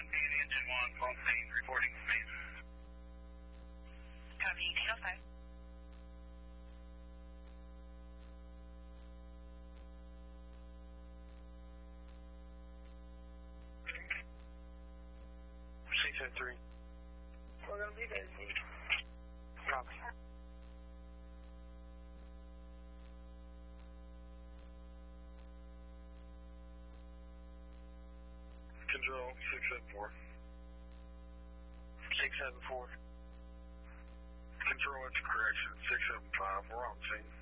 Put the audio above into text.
being engine 1, full scene, reporting speed. Copy, 805. C-10-3. We're going to be busy. Copy. Control, 674. 674. Control, it's correction, 675. We're on scene.